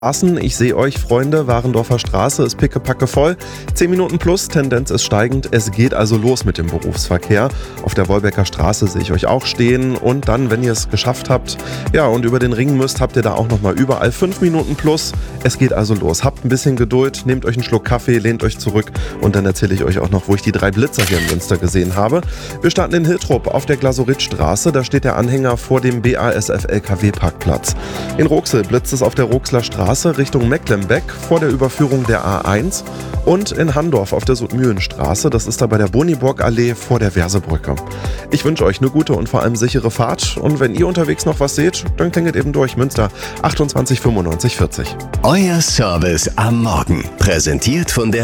Ich sehe euch, Freunde. Warendorfer Straße ist pickepacke voll. 10 Minuten plus, Tendenz ist steigend. Es geht also los mit dem Berufsverkehr. Auf der Wolbecker Straße sehe ich euch auch stehen. Und dann, wenn ihr es geschafft habt, ja, und über den Ring müsst, habt ihr da auch nochmal überall 5 Minuten plus. Es geht also los. Habt ein bisschen Geduld, nehmt euch einen Schluck Kaffee, lehnt euch zurück und dann erzähle ich euch auch noch, wo ich die 3 Blitzer hier in Münster gesehen habe. Wir starten in Hiltrup auf der Glasuritstraße. Da steht der Anhänger vor dem BASF-LKW-Parkplatz. In Rooxel blitzt es auf der Rooxler Straße Richtung Mecklenbeck vor der Überführung der A1 und in Handorf auf der Sudmühlenstraße, das ist da bei der Boniborg-Allee vor der Versebrücke. Ich wünsche euch eine gute und vor allem sichere Fahrt und wenn ihr unterwegs noch was seht, dann klingelt eben durch. Münster 28 95 40. Euer Service am Morgen, präsentiert von der